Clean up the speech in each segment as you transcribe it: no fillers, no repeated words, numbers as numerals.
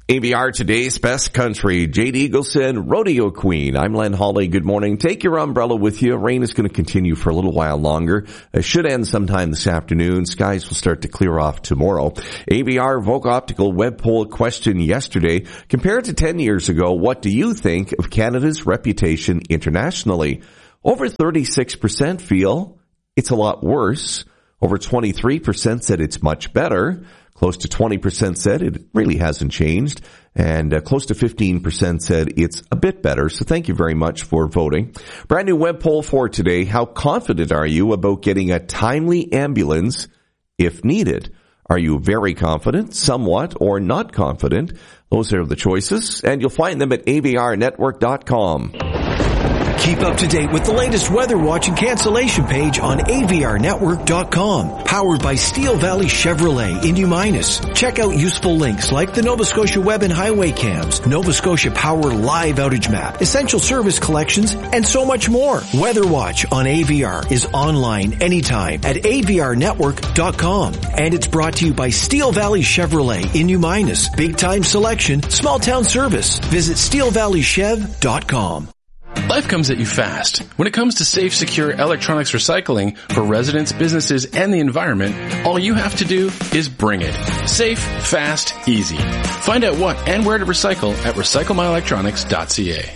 AVR Today's Best Country, Jade Eagleson, Rodeo Queen. I'm Len Hawley. Good morning. Take your umbrella with you. Rain is going to continue for a little while longer. It should end sometime this afternoon. Skies will start to clear off tomorrow. AVR Vogue Optical web poll question yesterday. Compared to 10 years ago, what do you think of Canada's reputation internationally? Over 36% feel it's a lot worse. Over 23% said it's much better. Close to 20% said it really hasn't changed. And close to 15% said it's a bit better. So thank you very much for voting. Brand new web poll for today. How confident are you about getting a timely ambulance if needed? Are you very confident, somewhat, or not confident? Those are the choices. And you'll find them at avrnetwork.com. Keep up to date with the latest weather watch and cancellation page on avrnetwork.com. Powered by Steel Valley Chevrolet in New Minas. Check out useful links like the Nova Scotia Web and Highway Cams, Nova Scotia Power Live Outage Map, Essential Service Collections, and so much more. Weather Watch on AVR is online anytime at avrnetwork.com. And it's brought to you by Steel Valley Chevrolet in New Minas. Big time selection, small town service. Visit steelvalleychev.com. Life comes at you fast. When it comes to safe, secure electronics recycling for residents, businesses, and the environment, all you have to do is bring it. Safe, fast, easy. Find out what and where to recycle at recyclemyelectronics.ca.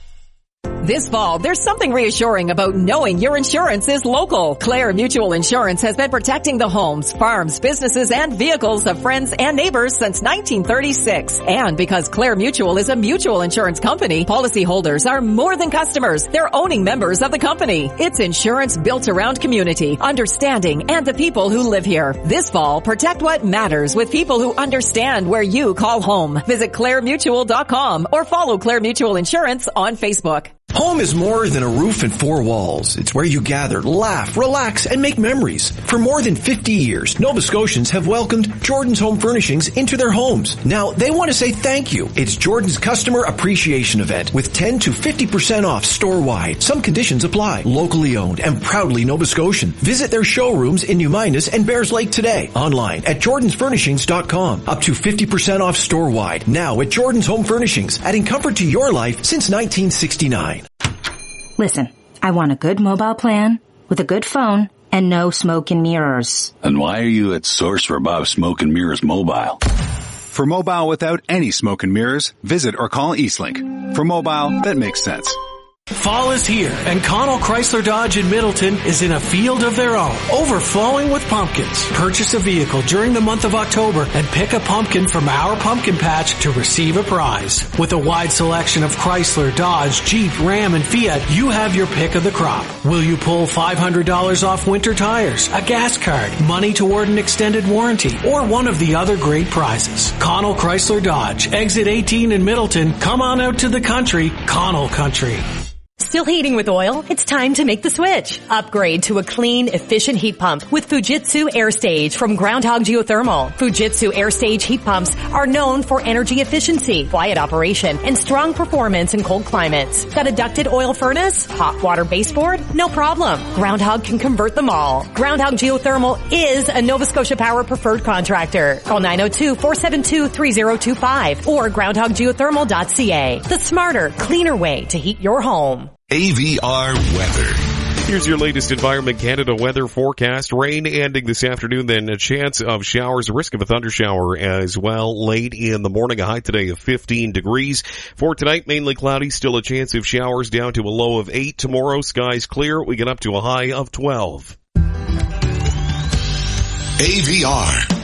This fall, there's something reassuring about knowing your insurance is local. Clare Mutual Insurance has been protecting the homes, farms, businesses, and vehicles of friends and neighbors since 1936. And because Clare Mutual is a mutual insurance company, policyholders are more than customers. They're owning members of the company. It's insurance built around community, understanding, and the people who live here. This fall, protect what matters with people who understand where you call home. Visit ClareMutual.com or follow Clare Mutual Insurance on Facebook. Home is more than a roof and four walls. It's where you gather, laugh, relax, and make memories. For more than 50 years, Nova Scotians have welcomed Jordan's Home Furnishings into their homes. Now, they want to say thank you. It's Jordan's Customer Appreciation Event with 10 to 50% off store-wide. Some conditions apply. Locally owned and proudly Nova Scotian. Visit their showrooms in New Minas and Bears Lake today. Online at jordansfurnishings.com. Up to 50% off store-wide. Now at Jordan's Home Furnishings, adding comfort to your life since 1969. Listen, I want a good mobile plan with a good phone and no smoke and mirrors. And why are you at Source for Bob Smoke and Mirrors Mobile? For mobile without any smoke and mirrors, visit or call Eastlink. For mobile, that makes sense. Fall is here, and Connell Chrysler Dodge in Middleton is in a field of their own, overflowing with pumpkins. Purchase a vehicle during the month of October and pick a pumpkin from our pumpkin patch to receive a prize. With a wide selection of Chrysler, Dodge, Jeep, Ram, and Fiat, you have your pick of the crop. Will you pull $500 off winter tires, a gas card, money toward an extended warranty, or one of the other great prizes? Connell Chrysler Dodge, exit 18 in Middleton. Come on out to the country, Connell Country. Still heating with oil? It's time to make the switch. Upgrade to a clean, efficient heat pump with Fujitsu AirStage from Groundhog Geothermal. Fujitsu AirStage heat pumps are known for energy efficiency, quiet operation, and strong performance in cold climates. Got a ducted oil furnace? Hot water baseboard? No problem. Groundhog can convert them all. Groundhog Geothermal is a Nova Scotia Power preferred contractor. Call 902-472-3025 or groundhoggeothermal.ca. The smarter, cleaner way to heat your home. AVR weather. Here's your latest Environment Canada weather forecast. Rain ending this afternoon, then a chance of showers, a risk of a thundershower as well late in the morning. A high today of 15 degrees. For tonight, mainly cloudy, still a chance of showers down to a low of 8. Tomorrow, skies clear. We get up to a high of 12. AVR.